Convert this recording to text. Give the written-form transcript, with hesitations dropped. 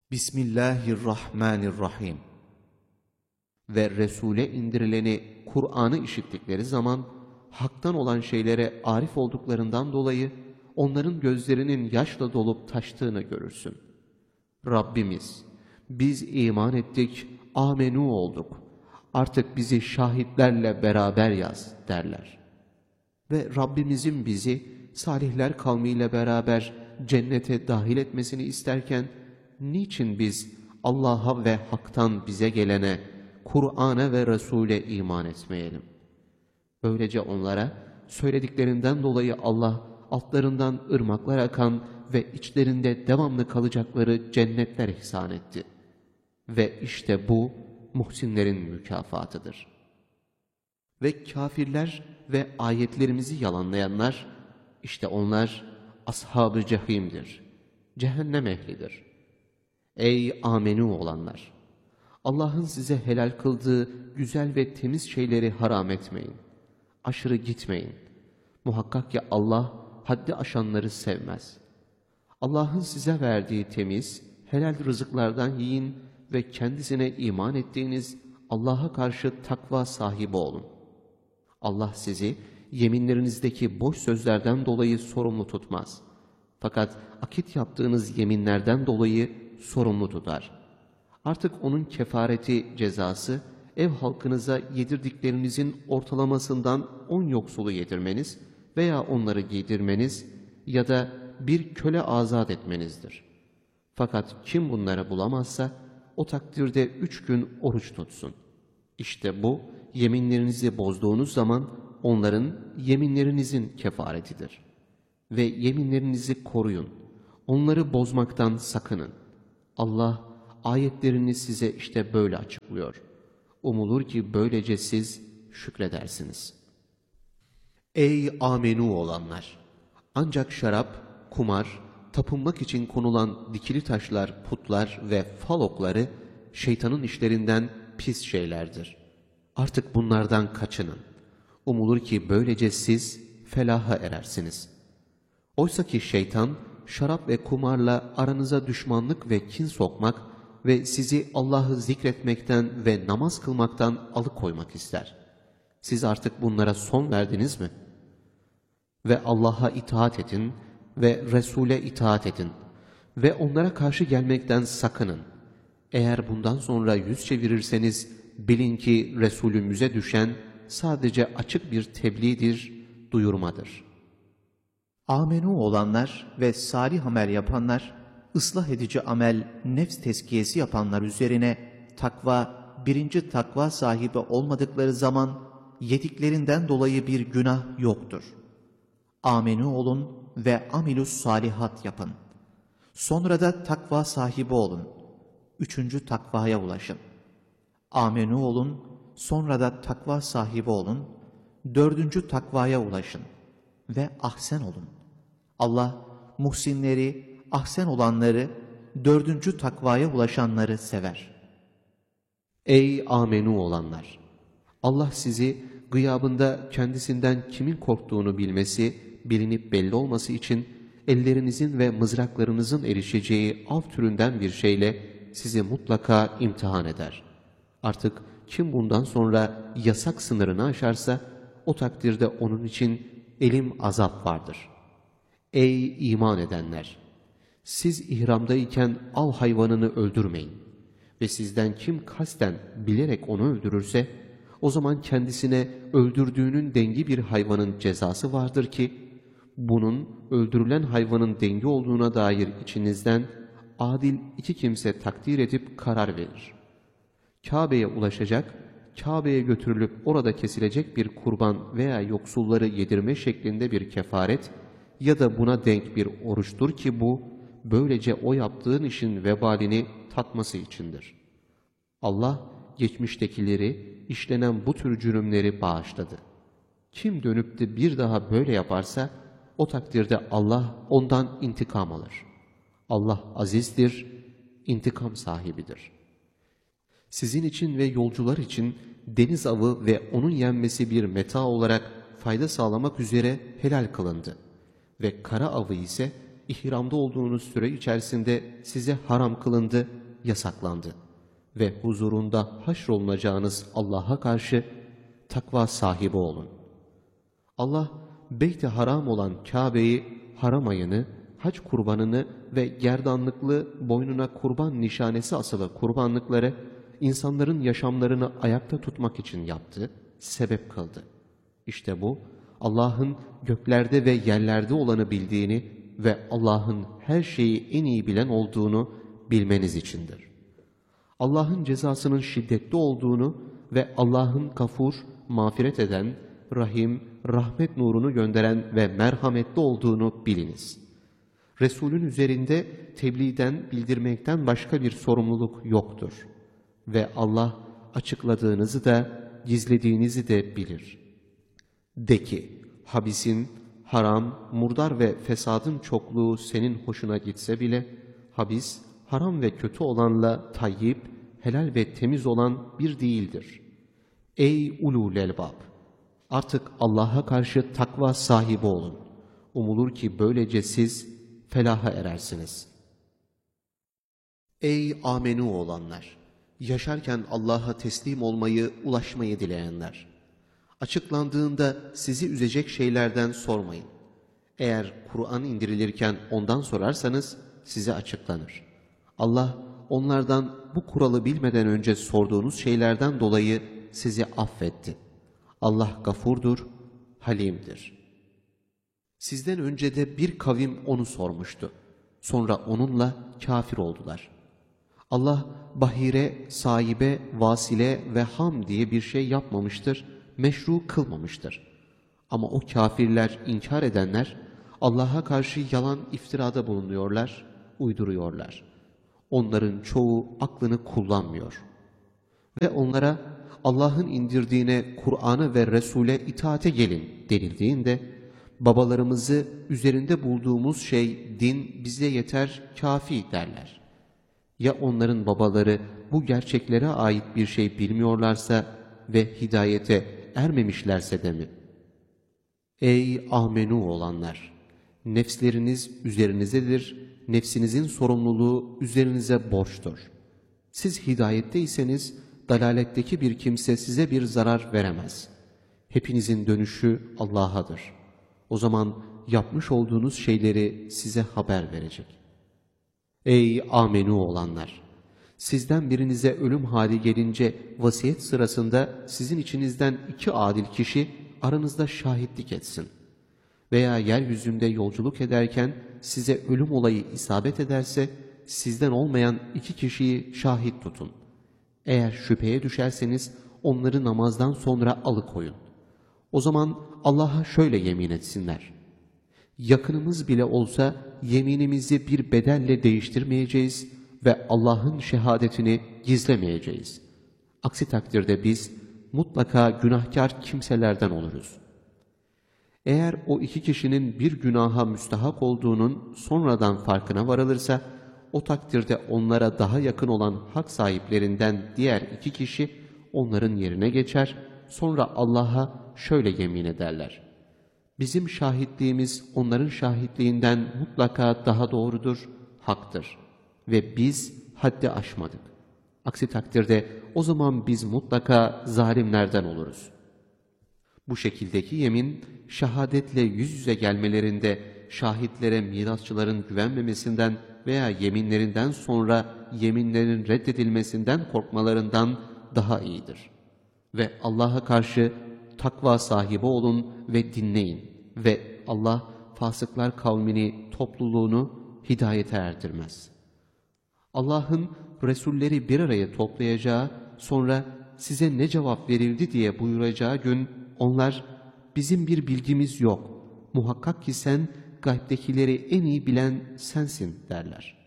Bismillahirrahmanirrahim. Ve Resul'e indirileni, Kur'an'ı işittikleri zaman, haktan olan şeylere arif olduklarından dolayı, onların gözlerinin yaşla dolup taştığını görürsün. Rabbimiz, biz iman ettik, amenu olduk. Artık bizi şahitlerle beraber yaz derler. Ve Rabbimizin bizi, salihler kavmiyle beraber cennete dahil etmesini isterken, niçin biz Allah'a ve haktan bize gelene, Kur'an'a ve Resul'e iman etmeyelim? Böylece onlara söylediklerinden dolayı Allah altlarından ırmaklar akan ve içlerinde devamlı kalacakları cennetler ihsan etti. Ve işte bu muhsinlerin mükafatıdır. Ve kafirler ve ayetlerimizi yalanlayanlar, işte onlar ashab-ı cehimdir, cehennem ehlidir. Ey amenü olanlar! Allah'ın size helal kıldığı güzel ve temiz şeyleri haram etmeyin. Aşırı gitmeyin. Muhakkak ki Allah haddi aşanları sevmez. Allah'ın size verdiği temiz, helal rızıklardan yiyin ve kendisine iman ettiğiniz Allah'a karşı takva sahibi olun. Allah sizi yeminlerinizdeki boş sözlerden dolayı sorumlu tutmaz. Fakat akit yaptığınız yeminlerden dolayı sorumlu tutar. Artık onun kefareti, cezası, ev halkınıza yedirdiklerinizin ortalamasından 10 yoksulu yedirmeniz veya onları giydirmeniz ya da bir köle azat etmenizdir. Fakat kim bunları bulamazsa, o takdirde 3 gün oruç tutsun. İşte bu, yeminlerinizi bozduğunuz zaman onların yeminlerinizin kefaretidir. Ve yeminlerinizi koruyun. Onları bozmaktan sakının. Allah ayetlerini size işte böyle açıklıyor. Umulur ki böylece siz şükredersiniz. Ey amenu olanlar! Ancak şarap, kumar, tapınmak için konulan dikili taşlar, putlar ve fal okları şeytanın işlerinden pis şeylerdir. Artık bunlardan kaçının. Umulur ki böylece siz felaha erersiniz. Oysa ki şeytan, şarap ve kumarla aranıza düşmanlık ve kin sokmak ve sizi Allah'ı zikretmekten ve namaz kılmaktan alıkoymak ister. Siz artık bunlara son verdiniz mi? Ve Allah'a itaat edin ve Resul'e itaat edin ve onlara karşı gelmekten sakının. Eğer bundan sonra yüz çevirirseniz bilin ki Resulümüze düşen sadece açık bir tebliğdir, duyurmadır. Amenü olanlar ve salih amel yapanlar, ıslah edici amel, nefs tezkiyesi yapanlar üzerine takva, birinci takva sahibi olmadıkları zaman yediklerinden dolayı bir günah yoktur. Amenü olun ve amilus salihat yapın. Sonra da takva sahibi olun. 3. takvaya ulaşın. Amenü olun, sonra da takva sahibi olun. 4. takvaya ulaşın ve ahsen olun. Allah muhsinleri, ahsen olanları, 4. takvaya ulaşanları sever. Ey amenu olanlar! Allah sizi gıyabında kendisinden kimin korktuğunu bilmesi, bilinip belli olması için ellerinizin ve mızraklarınızın erişeceği av türünden bir şeyle sizi mutlaka imtihan eder. Artık kim bundan sonra yasak sınırını aşarsa, o takdirde onun için elim azap vardır. Ey iman edenler! Siz ihramdayken av hayvanını öldürmeyin. Ve sizden kim kasten bilerek onu öldürürse, o zaman kendisine öldürdüğünün dengi bir hayvanın cezası vardır ki, bunun öldürülen hayvanın dengi olduğuna dair içinizden adil 2 kimse takdir edip karar verir. Kabe'ye ulaşacak, Kabe'ye götürülüp orada kesilecek bir kurban veya yoksulları yedirme şeklinde bir kefaret ya da buna denk bir oruçtur ki bu, böylece o yaptığın işin vebalini tatması içindir. Allah geçmiştekileri, işlenen bu tür cürümleri bağışladı. Kim dönüp de bir daha böyle yaparsa, o takdirde Allah ondan intikam alır. Allah azizdir, intikam sahibidir. Sizin için ve yolcular için deniz avı ve onun yenmesi bir meta olarak fayda sağlamak üzere helal kılındı. Ve kara avı ise ihramda olduğunuz süre içerisinde size haram kılındı, yasaklandı. Ve huzurunda haşrolunacağınız Allah'a karşı takva sahibi olun. Allah, Beyt-i Haram olan Kabe'yi, haram ayını, hac kurbanını ve gerdanlıklı boynuna kurban nişanesi asılı kurbanlıkları insanların yaşamlarını ayakta tutmak için yaptı, sebep kıldı. İşte bu, Allah'ın göklerde ve yerlerde olanı bildiğini ve Allah'ın her şeyi en iyi bilen olduğunu bilmeniz içindir. Allah'ın cezasının şiddetli olduğunu ve Allah'ın gafur, mağfiret eden, rahim, rahmet nurunu gönderen ve merhametli olduğunu biliniz. Resulün üzerinde tebliğden, bildirmekten başka bir sorumluluk yoktur. Ve Allah açıkladığınızı da, gizlediğinizi de bilir. De ki, habisin, haram, murdar ve fesadın çokluğu senin hoşuna gitse bile, habis, haram ve kötü olanla tayyip, helal ve temiz olan bir değildir. Ey ulul elbab! Artık Allah'a karşı takva sahibi olun. Umulur ki böylece siz felaha erersiniz. Ey amenü olanlar! Yaşarken Allah'a teslim olmayı, ulaşmayı dileyenler! Açıklandığında sizi üzecek şeylerden sormayın. Eğer Kur'an indirilirken ondan sorarsanız size açıklanır. Allah onlardan bu kuralı bilmeden önce sorduğunuz şeylerden dolayı sizi affetti. Allah gafurdur, halimdir. Sizden önce de bir kavim onu sormuştu. Sonra onunla kafir oldular. Allah bahire, sahibe, vasile ve ham diye bir şey yapmamıştır, meşru kılmamıştır. Ama o kafirler, inkar edenler Allah'a karşı yalan iftirada bulunuyorlar, uyduruyorlar. Onların çoğu aklını kullanmıyor. Ve onlara Allah'ın indirdiğine, Kur'an'a ve Resul'e itaate gelin denildiğinde, babalarımızı üzerinde bulduğumuz şey, din bize yeter, kafi derler. Ya onların babaları bu gerçeklere ait bir şey bilmiyorlarsa ve hidayete ermemişlerse de mi? Ey amenü olanlar! Nefsleriniz üzerinizdedir, nefsinizin sorumluluğu üzerinize borçtur. Siz hidayetteyseniz, dalaletteki bir kimse size bir zarar veremez. Hepinizin dönüşü Allah'adır. O zaman yapmış olduğunuz şeyleri size haber verecek. Ey amenü olanlar! Sizden birinize ölüm hali gelince vasiyet sırasında sizin içinizden 2 adil kişi aranızda şahitlik etsin. Veya yeryüzünde yolculuk ederken size ölüm olayı isabet ederse sizden olmayan 2 kişiyi şahit tutun. Eğer şüpheye düşerseniz onları namazdan sonra alıkoyun. O zaman Allah'a şöyle yemin etsinler: yakınımız bile olsa yeminimizi bir bedelle değiştirmeyeceğiz ve Allah'ın şehadetini gizlemeyeceğiz. Aksi takdirde biz mutlaka günahkar kimselerden oluruz. Eğer o 2 kişinin bir günaha müstahak olduğunun sonradan farkına varılırsa, o takdirde onlara daha yakın olan hak sahiplerinden diğer 2 kişi onların yerine geçer, sonra Allah'a şöyle yemin ederler: bizim şahitliğimiz onların şahitliğinden mutlaka daha doğrudur, haktır ve biz haddi aşmadık. Aksi takdirde o zaman biz mutlaka zalimlerden oluruz. Bu şekildeki yemin, şehadetle yüz yüze gelmelerinde şahitlere mirasçıların güvenmemesinden veya yeminlerinden sonra yeminlerin reddedilmesinden korkmalarından daha iyidir. Ve Allah'a karşı takva sahibi olun ve dinleyin ve Allah fasıklar kavmini, topluluğunu hidayete erdirmez. Allah'ın Resulleri bir araya toplayacağı, sonra size ne cevap verildi diye buyuracağı gün onlar bizim bir bilgimiz yok, muhakkak ki sen gaybdekileri en iyi bilen sensin derler.